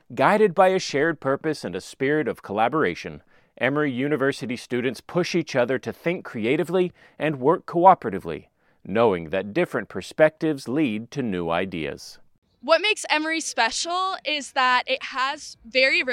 Guided by a shared purpose and a spirit of collaboration, Emory University students push each other to think creatively and work cooperatively, knowing that different perspectives lead to new ideas. What makes Emory special is that it has very